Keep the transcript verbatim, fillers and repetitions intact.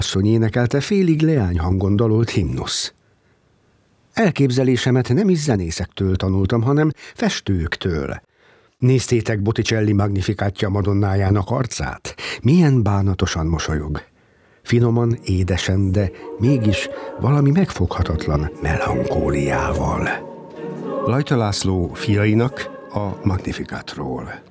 asszony énekelte félig leányhangon dalolt himnusz. Elképzelésemet nem is zenészektől tanultam, hanem festőktől. Néztétek Botticelli Magnificatja Madonnájának arcát? Milyen bánatosan mosolyog. Finoman, édesen, de mégis valami megfoghatatlan melankóliával. Lajta László fiainak a Magnificatról.